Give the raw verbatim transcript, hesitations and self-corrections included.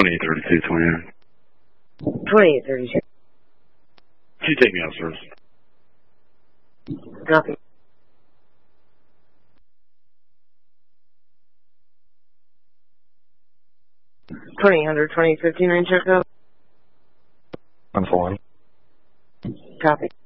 twenty-eight thirty-two, twenty-nine. twenty-eight thirty-two. Could you take me out, service? Copy. twenty hundred, twenty fifty-nine check out. I'm fine. Copy.